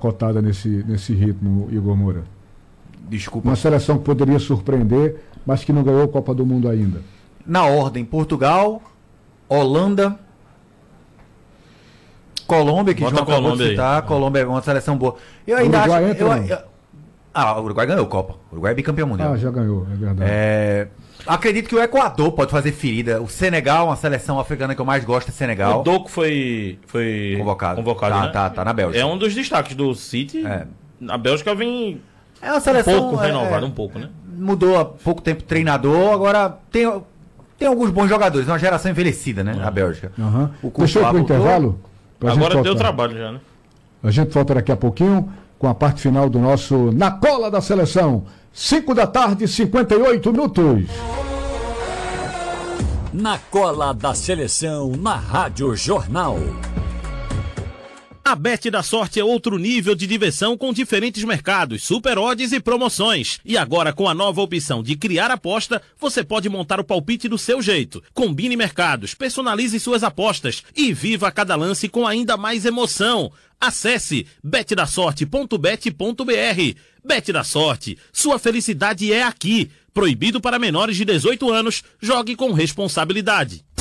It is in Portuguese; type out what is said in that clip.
cotada nesse ritmo, Igor Moura? Desculpa. Uma seleção que poderia surpreender, mas que não ganhou a Copa do Mundo ainda. Na ordem, Portugal, Holanda, Colômbia, que Bota João acabou de Colômbia citar. aí. Colômbia é uma seleção boa. Eu ainda Uruguai acho... entra, não? O Uruguai ganhou a Copa. O Uruguai é bicampeão mundial. Já ganhou, é verdade. Acredito que o Equador pode fazer ferida. O Senegal, uma seleção africana que eu mais gosto, é Senegal. O Doku foi Convocado, né? tá na Bélgica. É um dos destaques do City. A Bélgica vem É uma seleção... um pouco renovada, um pouco, né? Mudou há pouco tempo treinador, agora tem alguns bons jogadores. É uma geração envelhecida, né? A Bélgica. Uhum. O Deixa eu ir pro voltou. intervalo? Agora deu trabalho já, né? A gente volta daqui a pouquinho com a parte final do nosso Na Cola da Seleção. 5h, 58 minutos. Na Cola da Seleção, na Rádio Jornal. A Bet da Sorte é outro nível de diversão com diferentes mercados, super odds e promoções. E agora com a nova opção de criar aposta, você pode montar o palpite do seu jeito. Combine mercados, personalize suas apostas e viva cada lance com ainda mais emoção. Acesse betdasorte.bet.br. Bet da Sorte, sua felicidade é aqui. Proibido para menores de 18 anos, jogue com responsabilidade.